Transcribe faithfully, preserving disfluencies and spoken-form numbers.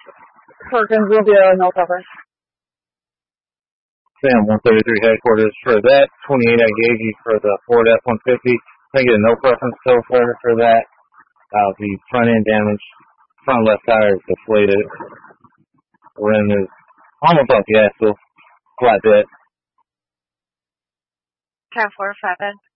Perkins will be a no cover. Sam, one thirty-three headquarters. For that twenty-eight I gave you for the Ford F one fifty, can I get a no preference still for, for that? Uh, the front end damage, front left tire is deflated. Rim is almost off the axle, flat dead. ten four, flatbed.